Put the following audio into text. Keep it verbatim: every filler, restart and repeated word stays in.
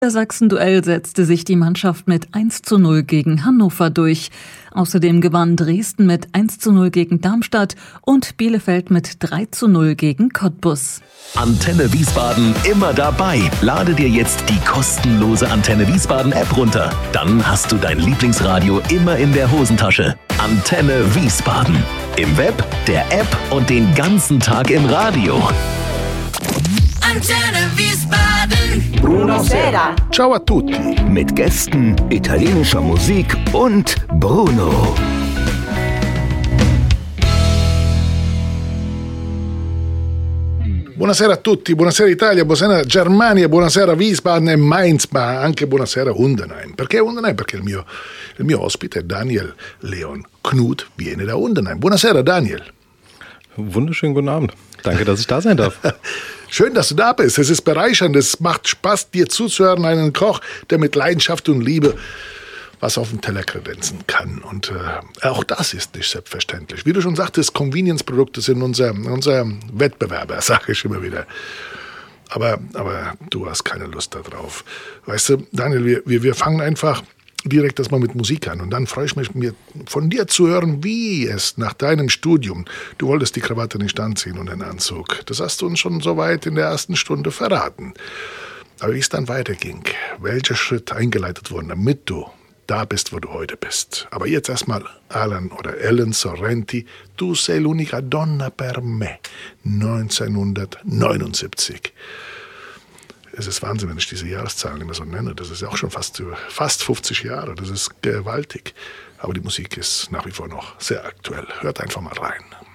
Im Sachsen-Duell setzte sich die Mannschaft mit eins zu null gegen Hannover durch. Außerdem gewann Dresden mit eins zu null gegen Darmstadt und Bielefeld mit drei zu null gegen Cottbus. Antenne Wiesbaden immer dabei. Lade dir jetzt die kostenlose Antenne Wiesbaden App runter. Dann hast du dein Lieblingsradio immer in der Hosentasche. Antenne Wiesbaden. Im Web, der App und den ganzen Tag im Radio. Antenne Wiesbaden. Buonasera. Ciao a tutti. Mit Gästen, italienischer Musik und Bruno. Buonasera a tutti, buonasera Italia, buonasera Germania, buonasera Wiesbaden e Mainz, ma anche buonasera Undenheim. Perché Undenheim? Perché il mio, il mio ospite Daniel Leon Knut viene da Undenheim. Buonasera Daniel. Wunderschönen guten Abend. Danke, dass ich da sein darf. Schön, dass du da bist. Es ist bereichernd. Es macht Spaß, dir zuzuhören. Einen Koch, der mit Leidenschaft und Liebe was auf dem Teller kredenzen kann. Und äh, auch das ist nicht selbstverständlich. Wie du schon sagtest, Convenience-Produkte sind unser, unser Wettbewerber, sage ich immer wieder. Aber, aber du hast keine Lust darauf. Weißt du, Daniel, wir, wir, wir fangen einfach direkt erstmal mit Musik an. Und dann freue ich mich, mir von dir zu hören, wie es nach deinem Studium, du wolltest die Krawatte nicht anziehen und den Anzug. Das hast du uns schon soweit in der ersten Stunde verraten. Aber wie es dann weiterging, welcher Schritt eingeleitet wurde, damit du da bist, wo du heute bist. Aber jetzt erstmal Alan oder Ellen Sorrenti, Tu sei l'unica donna per me, neunzehnhundertneunundsiebzig. Es ist Wahnsinn, wenn ich diese Jahreszahlen immer so nenne. Das ist ja auch schon fast, fast fünfzig Jahre. Das ist gewaltig. Aber die Musik ist nach wie vor noch sehr aktuell. Hört einfach mal rein.